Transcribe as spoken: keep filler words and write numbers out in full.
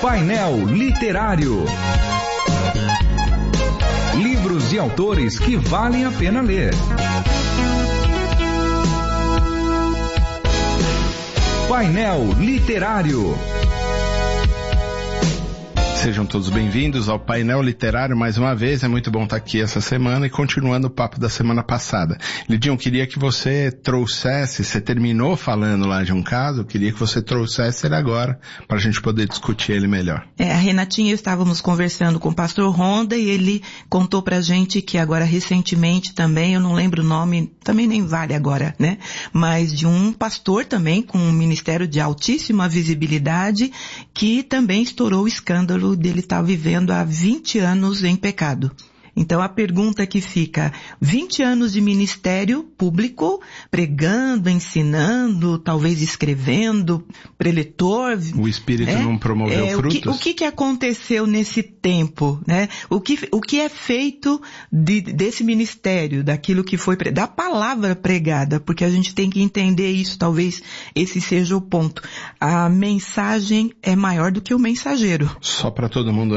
Painel Literário. Livros e autores que valem a pena ler. Painel Literário. Sejam todos bem-vindos ao Painel Literário mais uma vez. É muito bom estar aqui essa semana e continuando o papo da semana passada. Lidinho, queria que você trouxesse, você terminou falando lá de um caso, eu queria que você trouxesse ele agora para a gente poder discutir ele melhor. É, a Renatinha e eu estávamos conversando com o pastor Ronda e ele contou pra gente que agora recentemente também, eu não lembro o nome, também nem vale agora, né? Mas de um pastor também com um ministério de altíssima visibilidade que também estourou o escândalo dele estar vivendo há vinte anos em pecado. Então a pergunta que fica, vinte anos de ministério público, pregando, ensinando, talvez escrevendo, preletor. O Espírito né? não promoveu é, frutos? O que, o que que aconteceu nesse tempo, né? O que, o que é feito de, desse ministério, daquilo que foi, da palavra pregada, porque a gente tem que entender isso, talvez esse seja o ponto. A mensagem é maior do que o mensageiro. Só para todo mundo